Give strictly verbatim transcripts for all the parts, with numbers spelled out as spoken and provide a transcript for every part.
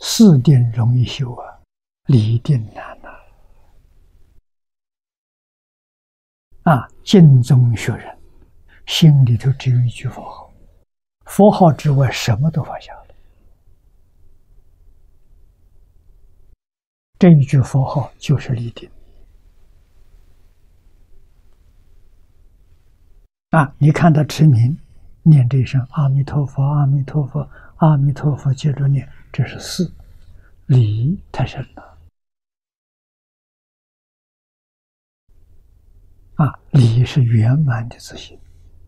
四定容易修啊，理定难呐。啊，净宗学人心里头只有一句佛号，佛号之外什么都放下了。这一句佛号就是立定。啊，你看他持名，念这一声阿弥陀佛，阿弥陀佛，阿弥陀佛，接着念，这是四，理太深了。啊，理是圆满的自信。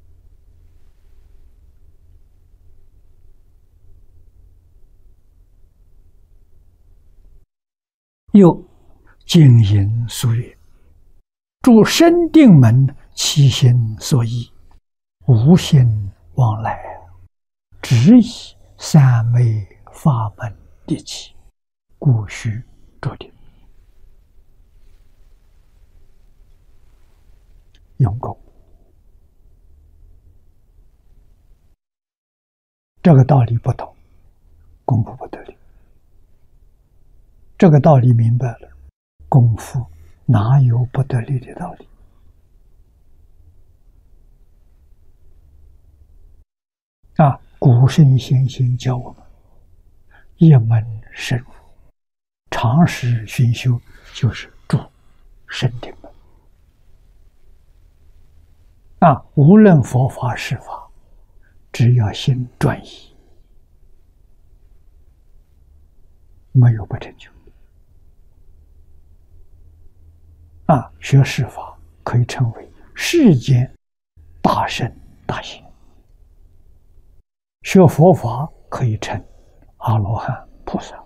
又经营俗语，诸生定门，其心所依，无心往来，只以三昧法门立起，故须着定。用功，这个道理不懂，功夫不得力。这个道理明白了，功夫哪有不得力的道理？啊，古圣先贤教我们一门深入，长时熏修，就是住生定门。啊，无论佛法是法，只要心专一，没有不成就。啊，学世法可以称为世间大圣大贤，学佛法可以成阿罗汉菩萨。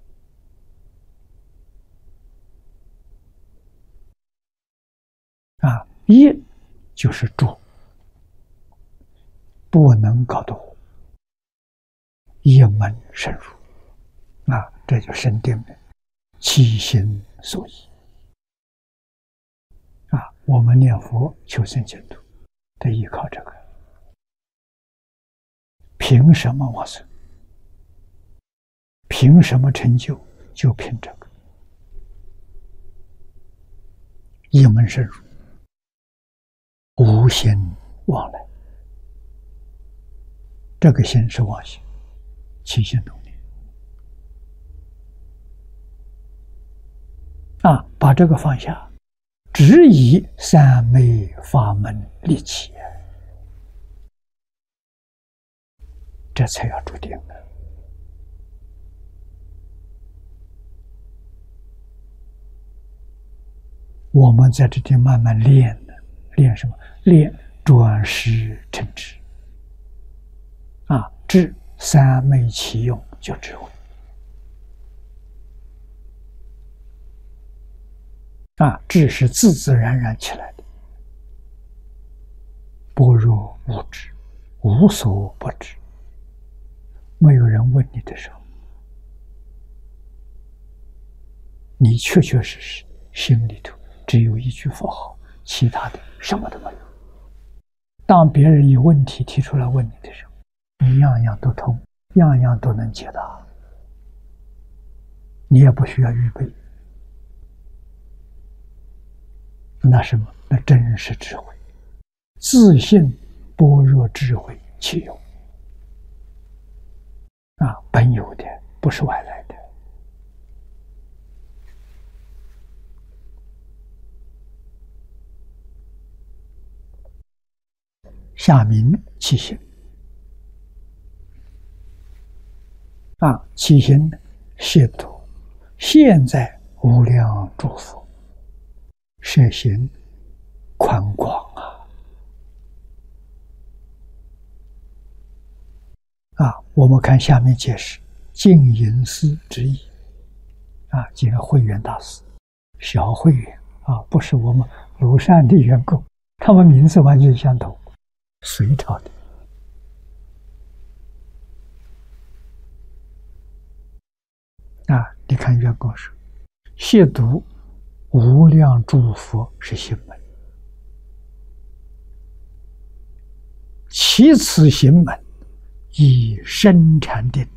啊，一就是住，不能搞得一门深入。啊，这就生定了，其心所依。啊，我们念佛求生净土，得依靠这个。凭什么往生？凭什么成就？就凭这个。一门深入，无心往来。这个心是妄心，起心动念。啊，把这个放下。只以三昧法门立起，这才要注定的。我们在这里慢慢练呢，练什么？练转识成智。啊，智三昧齐用，就智慧。啊，智是自自然然起来的，般若无知，无所不知。没有人问你的时候，你确确实实心里头只有一句佛号，其他的什么都没有。当别人有问题提出来问你的时候，你样样都通，样样都能解答，你也不需要预备。那什么？那真是智慧，自信般若智慧其有。啊，本有的，不是外来的。下明起心。啊，起心亵渎，现在无量诸佛。摄心宽广啊！啊，我们看下面解释净隐寺之意。啊，几个慧远大师，小慧远啊，不是我们庐山的员工，他们名字完全相同，隋朝的。啊，你看员工说，亵渎无量诸佛是行门，其此行门以深禅定